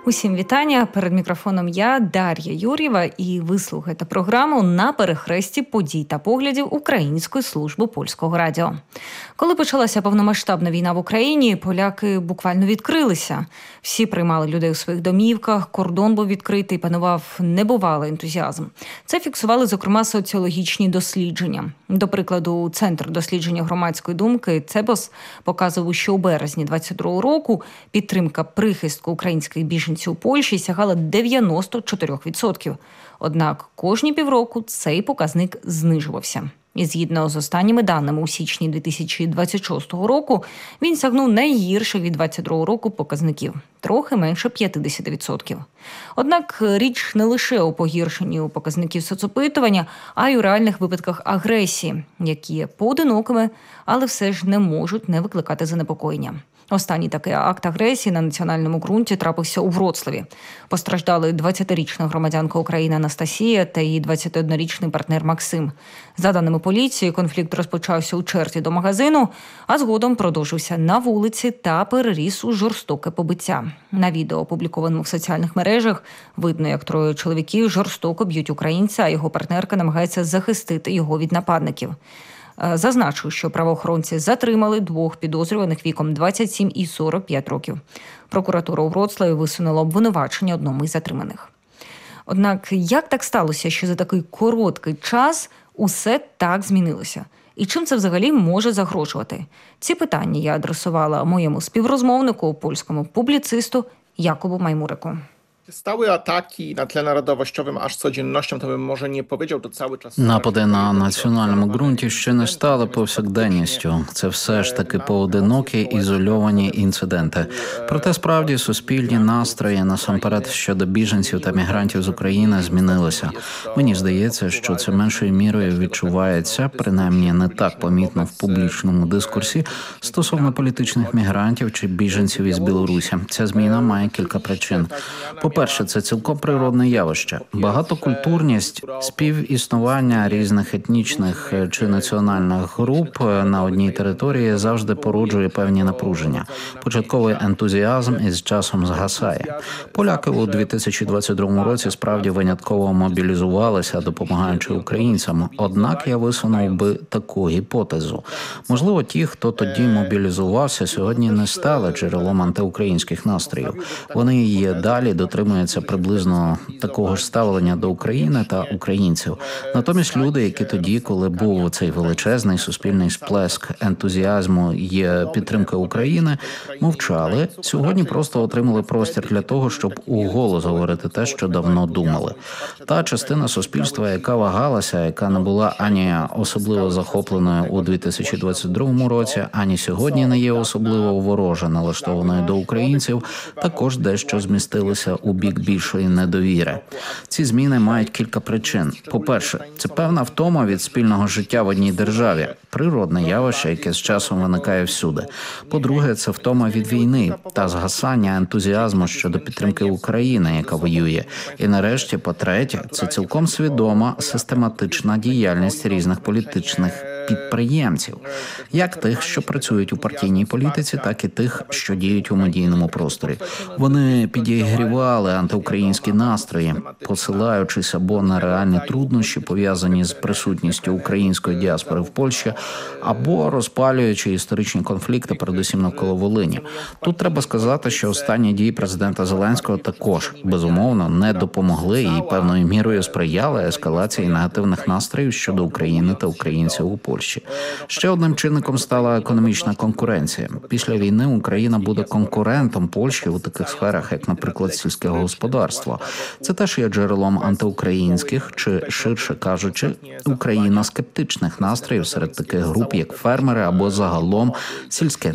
Усім вітання. Перед мікрофоном я, Дар'я Юр'єва, і ви слухаєте програму «На перехресті подій та поглядів Української служби польського радіо». Коли почалася повномасштабна війна в Україні, поляки буквально відкрилися. Всі приймали людей у своїх домівках, кордон був відкритий, панував небувалий ентузіазм. Це фіксували, зокрема, соціологічні дослідження. До прикладу, Центр дослідження громадської думки «Цебос» показував, що у березні 2022 року підтримка прихистку українських біженців у Польщі сягала 94%. Однак кожні півроку цей показник знижувався. І згідно з останніми даними у січні 2026 року, він сягнув найгірших від 2022 року показників – трохи менше 50%. Однак річ не лише у погіршенні показників соцопитування, а й у реальних випадках агресії, які є поодинокими, але все ж не можуть не викликати занепокоєння. Останній такий акт агресії на національному ґрунті трапився у Вроцлаві. Постраждали 20-річна громадянка України Анастасія та її 21-річний партнер Максим. За даними поліції, конфлікт розпочався у черзі до магазину, а згодом продовжився на вулиці та переріс у жорстоке побиття. На відео, опублікованому в соціальних мережах, видно, як троє чоловіків жорстоко б'ють українця, а його партнерка намагається захистити його від нападників. Зазначу, що правоохоронці затримали двох підозрюваних віком 27 і 45 років. Прокуратура у Вроцлаві висунула обвинувачення одному із затриманих. Однак, як так сталося, що за такий короткий час усе так змінилося? І чим це взагалі може загрожувати? Ці питання я адресувала моєму співрозмовнику, польському публіцисту Jakubу Majmureku. Stały ataki na tle narodowościowym aż codziennością, to bym może nie powiedział, to cały czas... Напади на національному ґрунті ще не стали повсякденністю. Це все ж таки поодинокі, ізольовані інциденти. Проте справді суспільні настрої, насамперед щодо біженців та мігрантів з України, змінилися. Мені здається, що це меншою мірою відчувається, принаймні не так помітно в публічному дискурсі, стосовно політичних мігрантів чи біженців із Білорусі. Ця зміна має кілька причин. По-перше, це цілком природне явище. Багатокультурність, співіснування різних етнічних чи національних груп на одній території завжди породжує певні напруження. Початковий ентузіазм із часом згасає. Поляки у 2022 році справді винятково мобілізувалися, допомагаючи українцям. Однак я висунув би таку гіпотезу. Можливо, ті, хто тоді мобілізувався, сьогодні не стали джерелом антиукраїнських настроїв. Вони є далі дотримуються приблизно такого ж ставлення до України та українців. Натомість люди, які тоді, коли був цей величезний суспільний сплеск ентузіазму і підтримки України, мовчали, сьогодні просто отримали простір для того, щоб уголос говорити те, що давно думали. Та частина суспільства, яка вагалася, яка не була ані особливо захопленою у 2022 році, ані сьогодні не є особливо вороже налаштованою до українців, також дещо змістилися у бік більшої недовіри. Ці зміни мають кілька причин. По-перше, це певна втома від спільного життя в одній державі. Природне явище, яке з часом виникає всюди. По-друге, це втома від війни та згасання ентузіазму щодо підтримки України, яка воює. І нарешті, по-третє, це цілком свідома, систематична діяльність різних політичних підприємців, як тих, що працюють у партійній політиці, так і тих, що діють у медійному просторі. Вони підігрівали антиукраїнські настрої, посилаючись або на реальні труднощі, пов'язані з присутністю української діаспори в Польщі, або розпалюючи історичні конфлікти, передусім навколо Волині. Тут треба сказати, що останні дії президента Зеленського також, безумовно, не допомогли і певною мірою сприяли ескалації негативних настроїв щодо України та українців у Польщі. Ще одним чинником стала економічна конкуренція. Після війни Україна буде конкурентом Польщі у таких сферах, як, наприклад, сільське господарство. Це теж є джерелом антиукраїнських, чи, ширше кажучи, україноскептичних настроїв серед таких груп, як фермери або загалом сільське